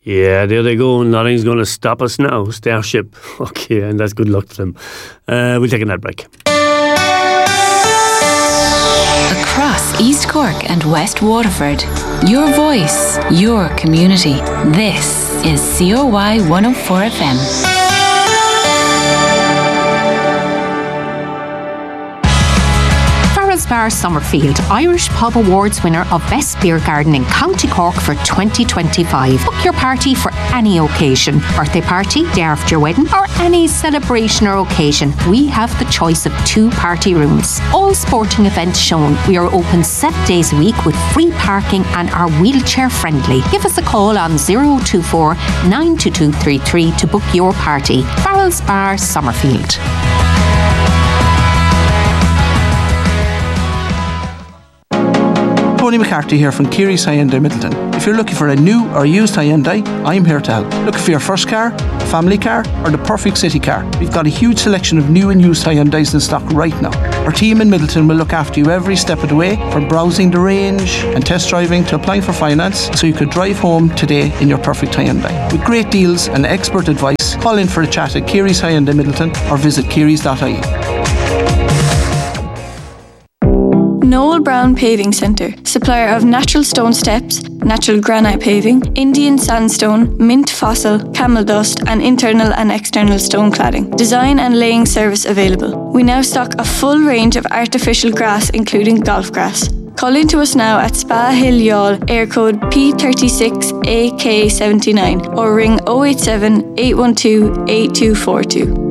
Yeah, there they go. Nothing's going to stop us now. Starship. Okay, and that's good luck to them. We'll take another break. Across East Cork and West Waterford, your voice, your community. This is COY 104 FM. Bar Summerfield, Irish Pub Awards winner of Best Beer Garden in County Cork for 2025. Book your party for any occasion. Birthday party, day after your wedding, or any celebration or occasion. We have the choice of 2 party rooms. All sporting events shown. We are open 7 days a week with free parking and are wheelchair friendly. Give us a call on 024 92233 to book your party. Farrell's Bar Summerfield. Tony McCarthy here from Keary's Hyundai Middleton. If you're looking for a new or used Hyundai, I'm here to help. Looking for your first car, family car, or the perfect city car? We've got a huge selection of new and used Hyundais in stock right now. Our team in Middleton will look after you every step of the way, from browsing the range and test driving to applying for finance, so you could drive home today in your perfect Hyundai. With great deals and expert advice, call in for a chat at Keary's Hyundai Middleton or visit kearys.ie. Noel Brown Paving Centre, supplier of natural stone steps, natural granite paving, Indian sandstone, mint fossil, camel dust and internal and external stone cladding. Design and laying service available. We now stock a full range of artificial grass including golf grass. Call in to us now at Spa Hill Yall, air code P36AK79 or ring 087 812 8242.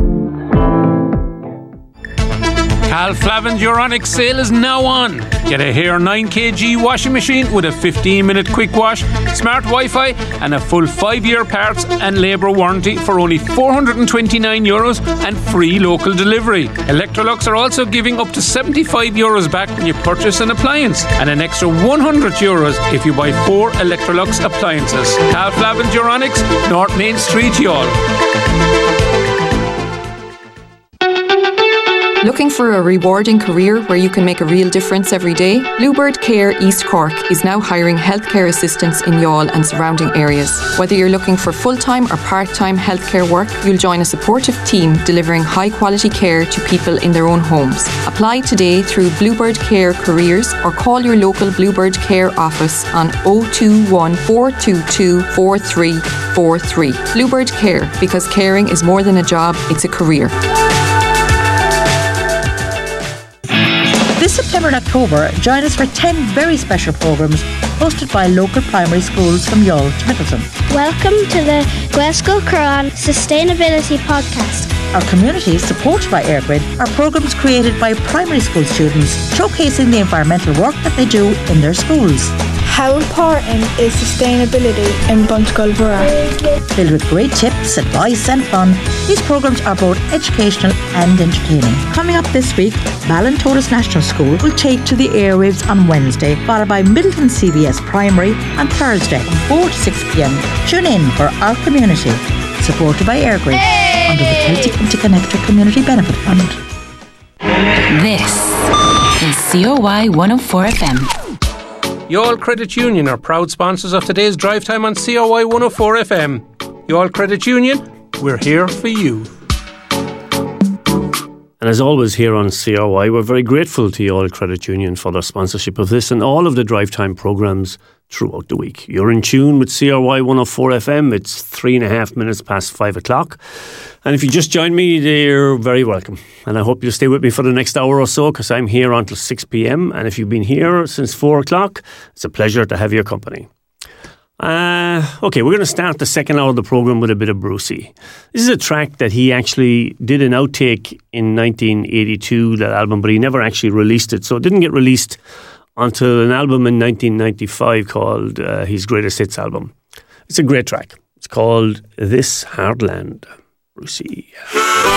Cal Flavin's Euronics sale is now on. Get a Hair 9kg washing machine with a 15-minute quick wash, smart Wi-Fi and a full 5-year parts and labour warranty for only €429 and free local delivery. Electrolux are also giving up to €75 back when you purchase an appliance and an extra €100 if you buy 4 Electrolux appliances. Cal Flavin's Euronics, North Main Street, Youghal. Looking for a rewarding career where you can make a real difference every day? Bluebird Care East Cork is now hiring healthcare assistants in Youghal and surrounding areas. Whether you're looking for full-time or part-time healthcare work, you'll join a supportive team delivering high-quality care to people in their own homes. Apply today through Bluebird Care Careers or call your local Bluebird Care office on 021 422 4343. Bluebird Care, because caring is more than a job, it's a career. This September and October, join us for 10 very special programmes hosted by local primary schools from Youghal to Middleton. Welcome to the Glasgow Quran Sustainability Podcast. Our community, supported by EirGrid, are programmes created by primary school students showcasing the environmental work that they do in their schools. How important is sustainability in Buntegulborough? Filled with great tips, advice and fun, these programmes are both educational and entertaining. Coming up this week, Ballintotis National School will take to the airwaves on Wednesday, followed by Middleton CBS Primary on Thursday from 4 to 6 p.m. Tune in for Our Community, supported by EirGrid under the Celtic Interconnector Community Benefit Fund. This is COY 104 FM. Youghal Credit Union are proud sponsors of today's drive time on COY 104 FM. Youghal Credit Union, we're here for you. And as always here on COY, we're very grateful to Youghal Credit Union for their sponsorship of this and all of the drive time programmes throughout the week. You're in tune with COY 104 FM. It's 3.5 minutes past 5 o'clock. And if you just joined me, you're very welcome. And I hope you'll stay with me for the next hour or so, because I'm here until 6 p.m. And if you've been here since 4 o'clock, it's a pleasure to have your company. Okay, we're going to start the second hour of the programme with a bit of Brucey. This is a track that he actually did an outtake in 1982, that album, but he never actually released it. So it didn't get released until an album in 1995 called his Greatest Hits album. It's a great track. It's called This Hard Land. Brucey.